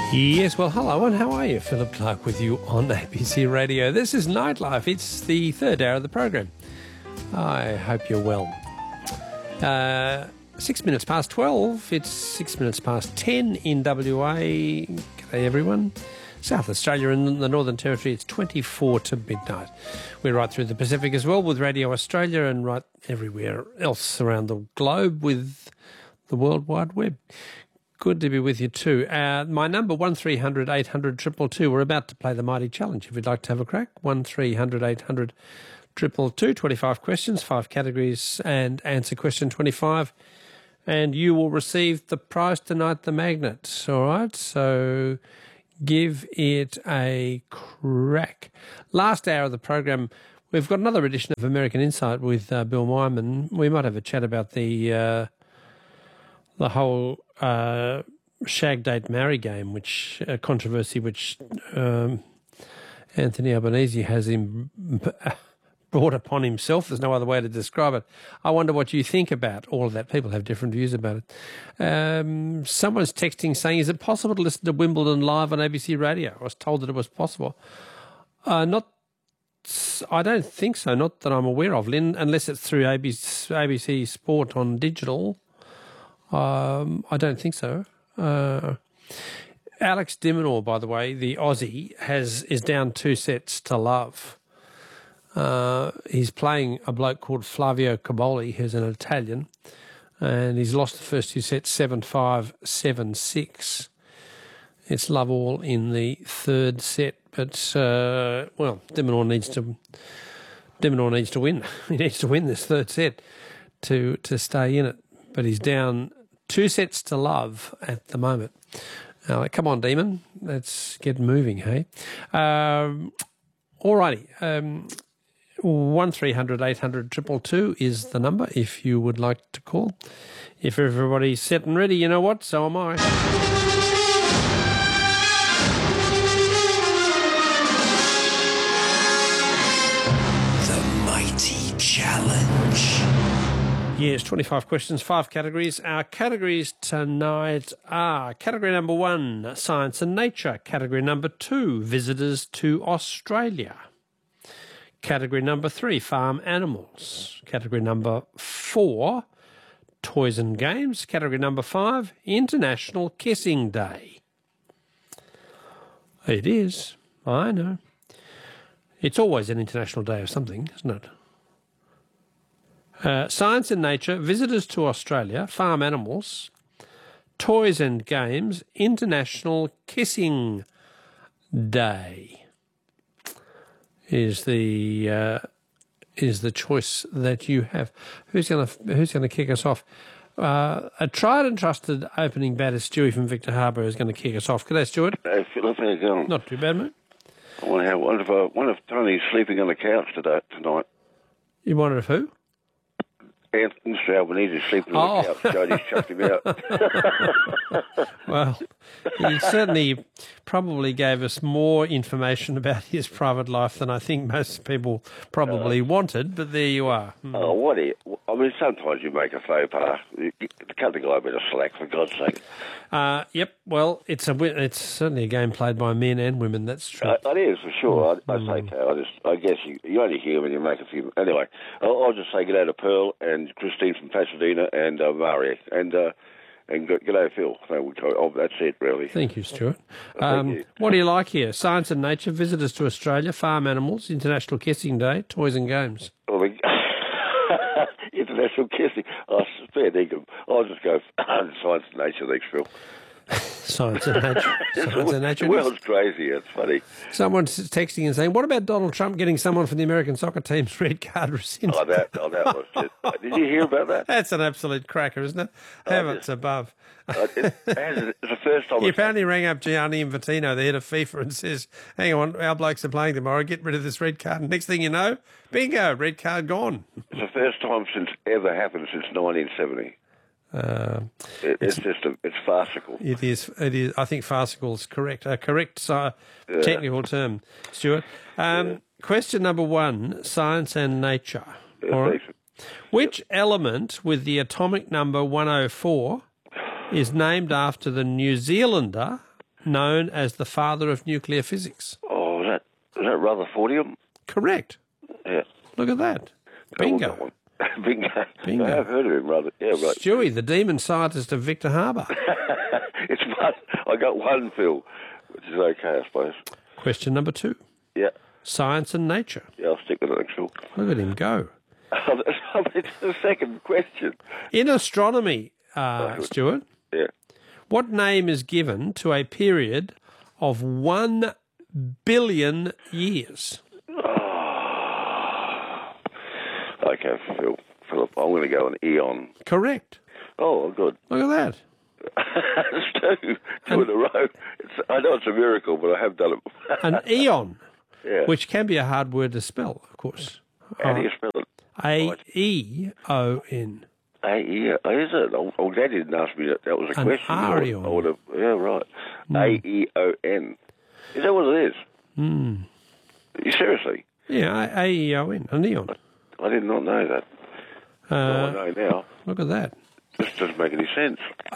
Yes, well, hello and how are you? Philip Clark with you on ABC Radio. This is Nightlife. It's the third hour of the program. I hope you're well. 6 minutes past 12. It's 6 minutes past 10 in WA. G'day, everyone. South Australia and the Northern Territory, it's 24 to midnight. We're right through the Pacific as well with Radio Australia and right everywhere else around the globe with the World Wide Web. Good to be with you too. My number, 1300 800 222. We're about to play the Mighty Challenge. If you'd like to have a crack, 1300 800 222. 25 questions, 5 categories, and answer question 25. And you will receive the prize tonight, the magnet. All right, so give it a crack. Last hour of the program, we've got another edition of American Insight with Bill Wyman. We might have a chat about the whole shag, date, marry game, which controversy which Anthony Albanese has brought upon himself. There's no other way to describe it. I wonder what you think about all of that. People have different views about it. Someone's texting saying, is it possible to listen to Wimbledon live on ABC Radio? I was told that it was possible. I don't think so, not that I'm aware of, Lynn, unless it's through ABC Sport on digital. I don't think so. Alex de Minaur, by the way, the Aussie, is down 2 sets to love. He's playing a bloke called Flavio Caboli, who's an Italian, and he's lost the first 2 sets 7-5, 7-6. It's love all in the third set, but de Minaur needs to win. He needs to win this third set to stay in it, but he's down 2 sets to love at the moment. Come on, Demon. Let's get moving, hey? All righty. 1300 800 222 is the number if you would like to call. If everybody's set and ready, you know what? So am I. The Mighty Challenge. Yes, 25 questions, 5 categories. Our categories tonight are category number 1, science and nature. Category number 2, visitors to Australia. Category number 3, farm animals. Category number 4, toys and games. Category number 5, International Kissing Day. It is, I know. It's always an international day of something, isn't it? Science and nature, visitors to Australia, farm animals, toys and games, International Kissing Day is the choice that you have. Who's gonna kick us off? A tried and trusted opening batter, Stewie from Victor Harbour, is going to kick us off. G'day, Stuart. Hey, Philip, how you going? Not too bad, mate. I wonder if Tony's sleeping on the couch tonight. You wonder if who? Anthony Albanese is sleeping on the couch. Jodie's chucked him out. Well, he certainly probably gave us more information about his private life than I think most people probably wanted, but there you are. Oh, sometimes you make a faux pas. Cut the guy a bit of slack, for God's sake. Yep, well, it's certainly a game played by men and women, that's true. It is, for sure. I say so. I guess you only hear when you make a few... Anyway, I'll just say g'day to Pearl and Christine from Pasadena and Maria and g'day Phil. That's it, really. Thank you, Stuart. Thank you. What do you like here? Science and nature, visitors to Australia, farm animals, International Kissing Day, toys and games. International kissing. Fair dinkum. I'll just go science and nature, thanks, Phil. Science and nature. Science and nature. The world's crazy. It's funny. Someone's texting and saying, what about Donald Trump getting someone from the American soccer team's red card rescinded? That was it. Did you hear about that? That's an absolute cracker, isn't it? Heavens above. It's the first time. He apparently rang up Gianni Infantino, the head of FIFA, and says, hang on, our blokes are playing tomorrow, get rid of this red card. And next thing you know, bingo, red card gone. It's the first time ever happened since 1970. It's farcical. It is. I think farcical is correct. A correct technical term, Stuart. Question number 1, science and nature. All right. Which element with the atomic number 104 is named after the New Zealander known as the father of nuclear physics? Oh, is that Rutherfordium? Correct. Yeah. Look at that. That was Bingo. that one. Bingo. Bingo. I have heard of him, rather. Yeah, right. Stewie, the demon scientist of Victor Harbour. It's fun. I got one, Phil, which is okay, I suppose. Question number 2. Yeah. Science and nature. Yeah, I'll stick with it next, Phil. Look at him go. It's the second question. In astronomy, Stuart, Yeah. what name is given to a period of 1 billion years? Okay, Philip, I'm going to go an eon. Correct. Oh, good. Look at that. That's two in a row. I know it's a miracle, but I have done it. An eon, Yeah. which can be a hard word to spell, of course. How do you spell it? A-E-O-N. Is it? I'm glad you didn't ask me that. That was a An question. Arion. I would have. Yeah, right. A-E-O-N. Is that what it is? Seriously? Yeah, A-E-O-N, an eon. I did not know that. I know now. Look at that. This doesn't make any sense.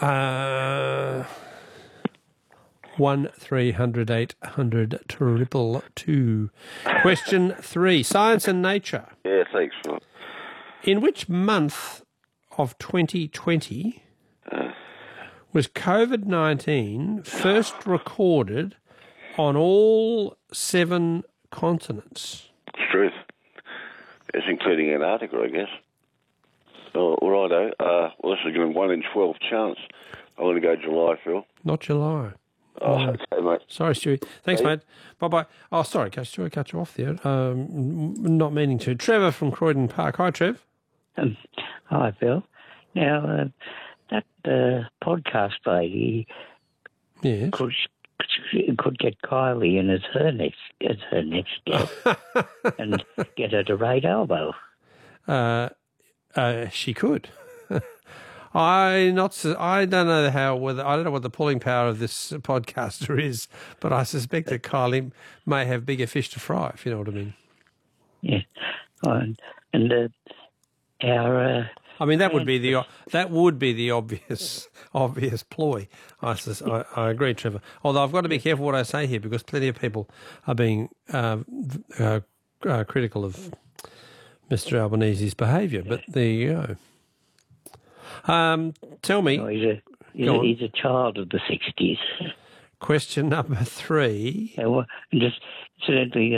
1-300-800-222. Question 3. Science and nature. Yeah, thanks, Philip. In which month of 2020 was COVID-19 first recorded on all 7 continents? It's truth. It's including Antarctica, I guess. Oh, righto. Well, this is going to be 1 in 12 chance. I'm going to go July, Phil. Not July. Oh, okay, mate. Sorry, Stewie. Thanks, mate. Bye-bye. Oh, sorry, Stuart, I cut you off there. Not meaning to. Trevor from Croydon Park. Hi, Trev. Hi, Phil. Now, that podcast lady Yes. could get Kylie in as her next guest and get her to rate Albo. She could. I don't know what the pulling power of this podcaster is, but I suspect that Kylie may have bigger fish to fry, if you know what I mean. Yeah, and our. I mean, that would be the obvious ploy. I agree, Trevor. Although I've got to be careful what I say here because plenty of people are being critical of Mr. Albanese's behaviour. But there you go. Tell me. Oh, he's a child of the 60s. Question number 3. Just incidentally,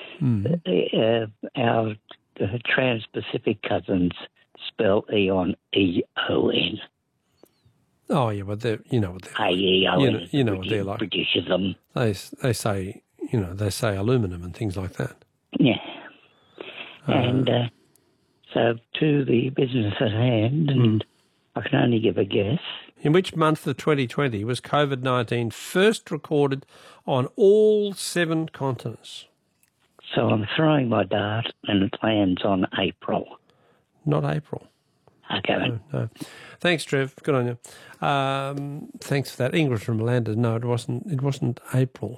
our trans-Pacific cousins spell Eon E-O-N. Oh yeah, but you know what they're like. A-E-O-N. You know what they're like. Britishism. They say aluminum and things like that. Yeah. And so to the business at hand, and I can only give a guess. In which month of 2020 was COVID-19 first recorded on all 7 continents? So I'm throwing my dart and it lands on April. Not April. Okay. No. Thanks, Trev. Good on you. Thanks for that. Ingrid from Melanda. No, it wasn't April.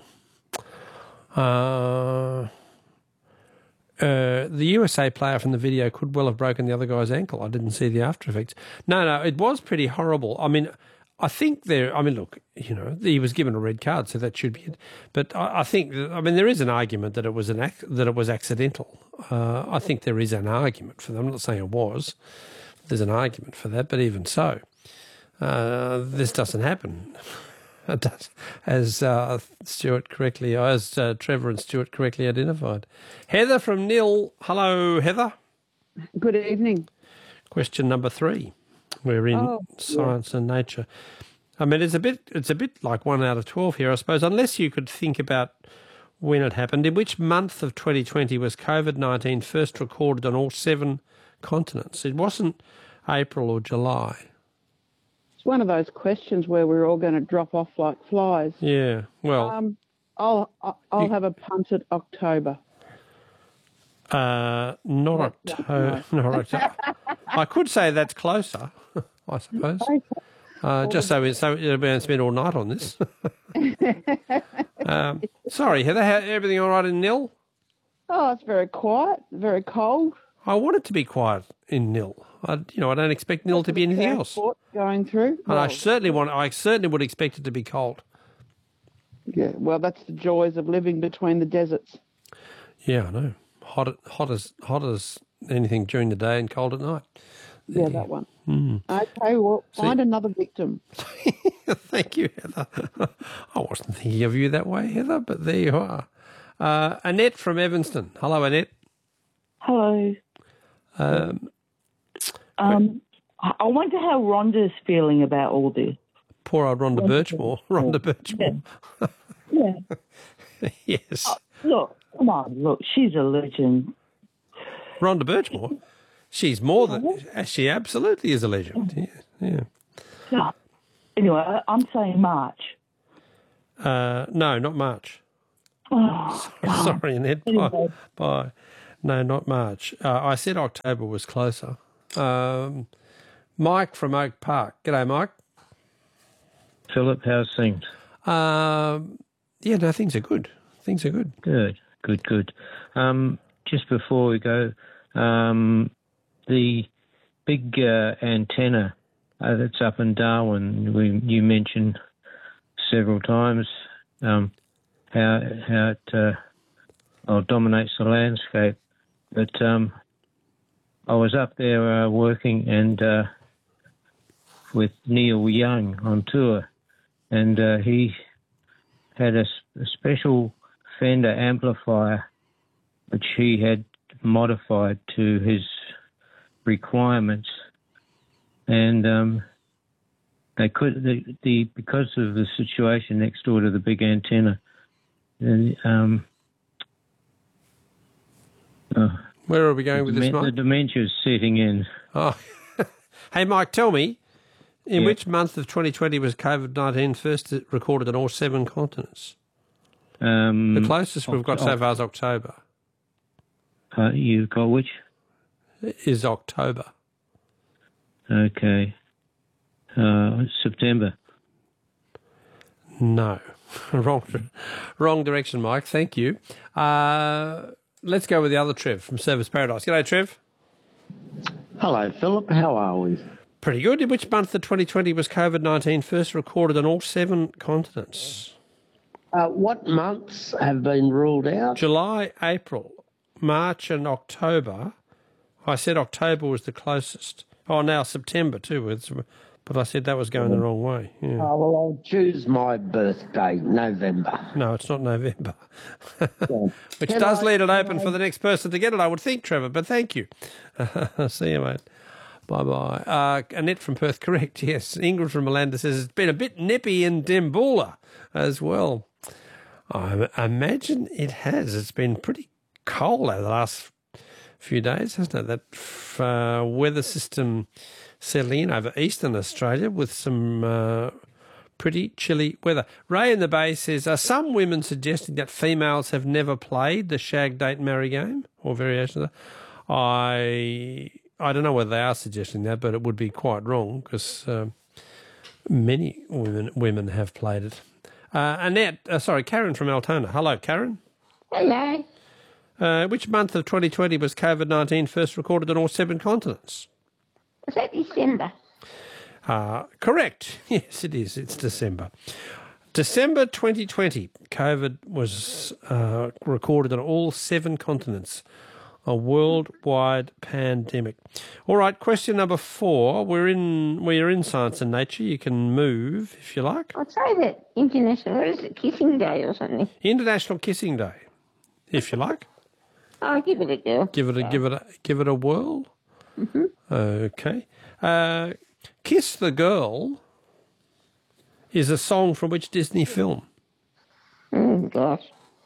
The USA player from the video could well have broken the other guy's ankle. I didn't see the after effects. No, it was pretty horrible. I mean, I think look, he was given a red card, so that should be it. But I think, there is an argument that it was accidental. I think there is an argument for that. I'm not saying it was. There's an argument for that, but even so, this doesn't happen. It does, as Trevor and Stuart correctly identified. Heather from Nil. Hello, Heather. Good evening. Question number 3. We're in science and nature. I mean, it's a bit like 1 out of 12 here, I suppose, unless you could think about when it happened. In which month of 2020 was COVID-19 first recorded on all 7 continents? It wasn't April or July. It's one of those questions where we're all going to drop off like flies. Yeah, well... I'll have a punt at October. Not October. I could say that's closer, I suppose. Just so we don't spend all night on this. Sorry, Heather, everything all right in Nil? Oh, it's very quiet, very cold. I want it to be quiet in Nil. I don't expect Nil to be anything else. Going through. And I certainly would expect it to be cold. Yeah, well, that's the joys of living between the deserts. Yeah, I know. Hot as anything during the day and cold at night. Yeah, that one. Okay, well, find another victim. Thank you, Heather. I wasn't thinking of you that way, Heather, but there you are. Annette from Evanston. Hello, Annette. Hello. I wonder how Rhonda's feeling about all this. Poor old Rhonda Birchmore. Rhonda Birchmore. Yeah. Yes. Look, come on, look, she's a legend. Rhonda Birchmore? She's more than... She absolutely is a legend. Yeah. Yeah. Anyway, I'm saying March. No, not March. Oh, Sorry, Annette. Anyway. Bye. No, not March. I said October was closer. Mike from Oak Park. G'day, Mike. Philip, how's things? Yeah, no, things are good. Things are good. Good. Just before we go, the big antenna that's up in Darwin, you mentioned several times how it dominates the landscape. But I was up there working and with Neil Young on tour, and he had a special Fender amplifier which he had modified to his requirements, and they could because of the situation next door to the big antenna. Where are we going with this, Mike? The dementia's setting in. Oh, hey, Mike, tell me, in which month of 2020 was COVID-19 first recorded on all 7 continents? The closest we've got so far is October. You've got which? Is October. Okay. September. No. Wrong direction, Mike. Thank you. Let's go with the other Trev from Service Paradise. G'day, Trev. Hello, Philip. How are we? Pretty good. In which month of 2020 was COVID-19 first recorded on all 7 continents? What months have been ruled out? July, April, March and October. I said October was the closest. Oh, now September too. But I said that was going the wrong way. Yeah. Oh, well, I'll choose my birthday, November. No, it's not November. Which does leave it open for the next person to get it, I would think, Trevor, but thank you. See you, mate. Bye-bye. Annette from Perth, correct, yes. Ingrid from Melanda says it's been a bit nippy in Dimboola as well. I imagine it has. It's been pretty cold over the last few days, hasn't it? That weather system settling in over eastern Australia with some pretty chilly weather. Ray in the Bay says, are some women suggesting that females have never played the shag, date, marry game or variation of that? I don't know whether they are suggesting that, but it would be quite wrong because many women have played it. Karen from Altona. Hello, Karen. Hello. Which month of 2020 was COVID-19 first recorded on all 7 continents? Was that December? Correct. Yes, it is. It's December. December 2020, COVID was recorded on all 7 continents. A worldwide pandemic. All right, question number 4. We're in Science and Nature. You can move if you like. I'd say that International, what is it, Kissing Day or something? International Kissing Day, if you like. I'll give it a go. Give it a whirl. Mm-hmm. Okay. Kiss the Girl is a song from which Disney film? Oh gosh.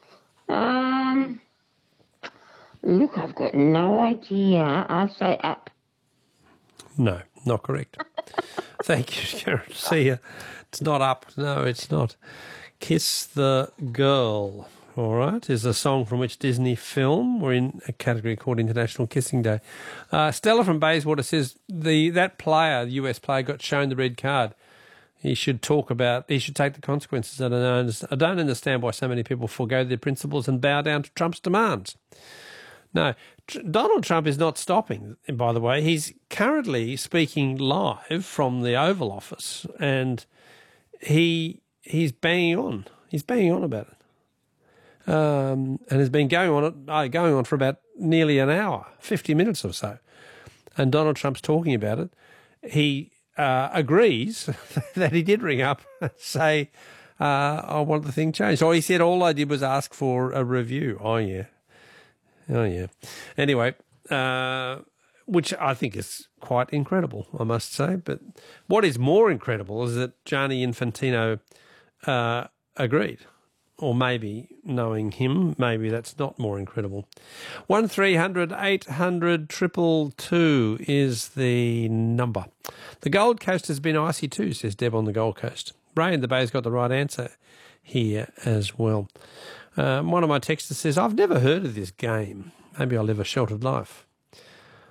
Look, I've got no idea. I'll say Up. No, not correct. Thank you, Karen. See ya. It's not Up. No, it's not. Kiss the Girl, all right, is a song from which Disney film. We're in a category called International Kissing Day. Stella from Bayswater says that player, the US player, got shown the red card. He should take the consequences. I don't understand why so many people forgo their principles and bow down to Trump's demands. No, Donald Trump is not stopping, by the way. He's currently speaking live from the Oval Office, and he's banging on. He's banging on about it. And has been going on for about nearly an hour, 50 minutes or so. And Donald Trump's talking about it. He agrees that he did ring up and say, I want the thing changed. So he said, all I did was ask for a review. Oh, yeah. Anyway, which I think is quite incredible, I must say. But what is more incredible is that Gianni Infantino agreed. Or maybe, knowing him, maybe that's not more incredible. 1300 800 222 is the number. The Gold Coast has been icy too, says Deb on the Gold Coast. Ray in the Bay's got the right answer here as well. One of my texters says, I've never heard of this game. Maybe I'll live a sheltered life.